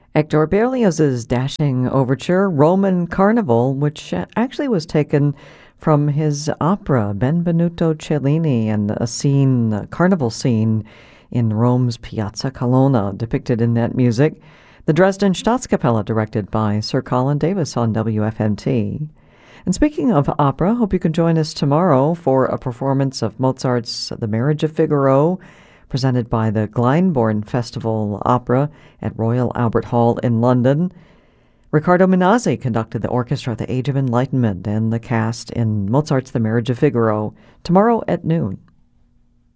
Hector Berlioz's dashing overture, Roman Carnival, which actually was taken from his opera, Benvenuto Cellini, and a carnival scene in Rome's Piazza Colonna, depicted in that music. The Dresden Staatskapelle, directed by Sir Colin Davis on WFMT. And speaking of opera, hope you can join us tomorrow for a performance of Mozart's The Marriage of Figaro, presented by the Glyndebourne Festival Opera at Royal Albert Hall in London. Riccardo Minazzi conducted the orchestra at the Age of Enlightenment and the cast in Mozart's The Marriage of Figaro tomorrow at noon.